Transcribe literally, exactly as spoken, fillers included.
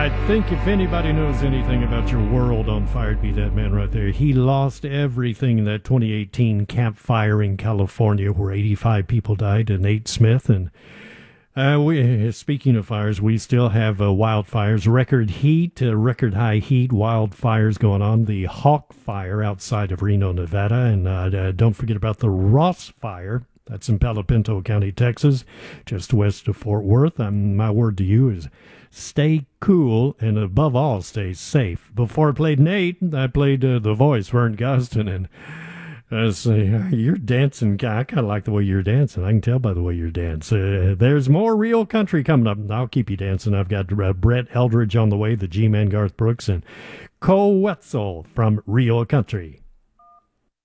I think if anybody knows anything about your world on fire, it'd be that man right there. He lost everything in that twenty eighteen Camp Fire in California where eighty-five people died, and Nate Smith. And uh, we, speaking of fires, we still have uh, wildfires, record heat, uh, record high heat, wildfires going on. The Hawk Fire outside of Reno, Nevada. And uh, uh, don't forget about the Ross Fire. That's in Palo Pinto County, Texas, just west of Fort Worth. Um, my word to you is stay cool and, above all, stay safe. Before I played Nate, I played uh, The Voice, Vern Gustin, and I say, you're dancing. I kind of like the way you're dancing. I can tell by the way you're dancing. Uh, there's more real country coming up. I'll keep you dancing. I've got uh, Brett Eldridge on the way, the G-Man Garth Brooks, and Cole Wetzel from Real Country.